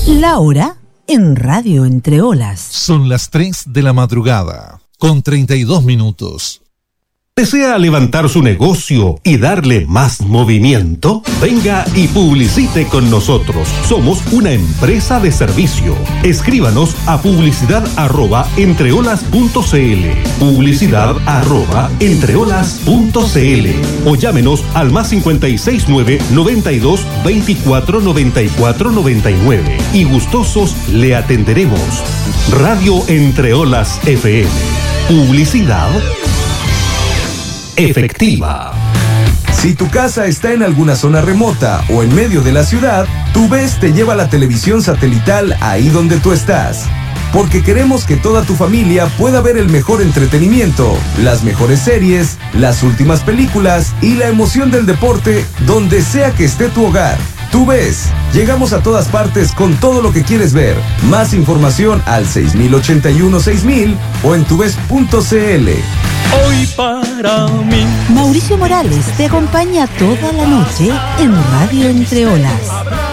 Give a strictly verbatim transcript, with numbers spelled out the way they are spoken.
La hora en Radio Entre Olas. Son las tres de la madrugada, con treinta y dos minutos. ¿Desea levantar su negocio y darle más movimiento? Venga y publicite con nosotros. Somos una empresa de servicio. Escríbanos a publicidad arroba entreolas punto cl, publicidad arroba entreolas punto cl o llámenos al más cincuenta y seis nueve, noventa y dos, veinticuatro, noventa y cuatro, noventa y nueve y gustosos le atenderemos. Radio Entreolas F M. Publicidad efectiva. Si tu casa está en alguna zona remota o en medio de la ciudad, TuVes te lleva la televisión satelital ahí donde tú estás. Porque queremos que toda tu familia pueda ver el mejor entretenimiento, las mejores series, las últimas películas y la emoción del deporte donde sea que esté tu hogar. TuVes, llegamos a todas partes con todo lo que quieres ver. Más información al seis mil ochenta y uno seis mil o en tuves punto cl. Hoy para mí. Mauricio Morales te acompaña toda la noche en Radio Entre Olas.